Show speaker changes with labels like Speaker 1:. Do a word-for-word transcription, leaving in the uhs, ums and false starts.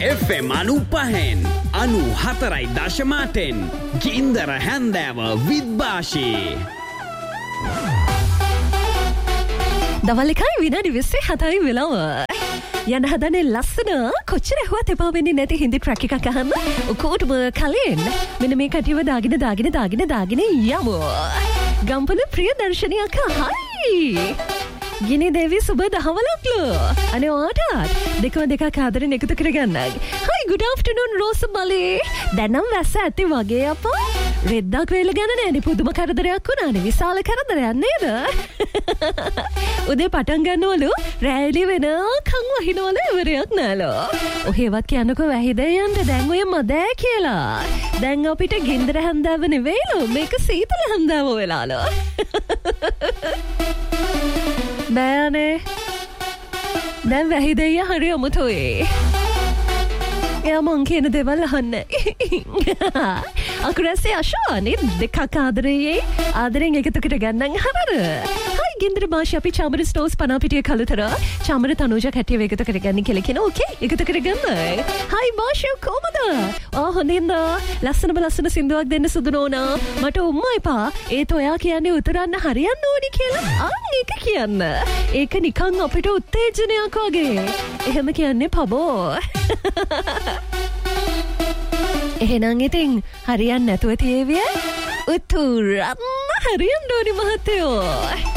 Speaker 1: F M අනු පහෙන් අනු හතරයි දශමාටෙන් ගින්දර හැන්දෑව විද්භාෂී
Speaker 2: දවල් එකයි විනාඩි විස්සේ හතයි වෙලාව. යන්න හදනේ ලස්සන කොච්චර ඇහුවත් එපා වෙන්නේ නැති හින්දි ට්‍රැක් එකක් අහන්න. ඔකෝටම කලින් මෙන්න මේ කටියව දාගෙන දාගෙන දාගෙන දාගෙන යමු. ගම්පල ප්‍රිය දර්ශනයක් හයි. ගිනි දේවි සුබ දහවලක්ලු. අනේ ඔයාටත් දෙකම දෙකක් ආදරෙන් එකතු කරගන්න. හයි good afternoon රෝස මලේ. දැන් නම් වැස්ස ඇති වගේ අපා. රෙද්දක් වේල ගන්න නෑනේ පුදුම කරදරයක් වුණානේ. විශාල කරදරයක් නේද? උදේ පටන් ගන්නවලු රැලි වෙනකන් වහිනවල ඉවරයක් නෑලු. ඔහෙවත් කියන්නකෝ වැහිද යන්න දැන් ඔය මදෑ කියලා. දැන් අපිට ගින්දර හැන්දාව නෙවෙයිලු මේක සීතල හැන්දාව වෙලාලු. බෑනේ. දැන් වැහිදෙය හරි අමුතුයි. එයා මං කියන දේවල් අහන්නේ. අකුරැස්සේ අශානේ දෙකක් ආදරයේ ආදරෙන් එකතු කර ගන්නන් හරර. හයි ගින්දර භාෂා අපි චාමර ස්ටෝස් පනාපිටිය කළුතර චාමර තනුජ කැටිය එකතු කරගන්න කියලා කියන ඕකේ එකතු කරගන්න. හයි භාෂා කොහමද? ආ හොඳින්ද? ලස්සනම ලස්සන සින්දුවක් දෙන්න සුදු නෝනා. මට උම්මා එපා. ඒත් ඔයා කියන්නේ උතරන්න හරියන්න ඕනි කියලා. අන්න ඒක කියන්න. ඒක නිකන් අපිට උත්තේජනයක් වගේ. එහෙම කියන්නේ පබෝ. එහෙනම් ඉතින් හරියන්නේ නැතුව තියේවිය උතුරන්න හරියන්න ඕනි මහත්තයෝ.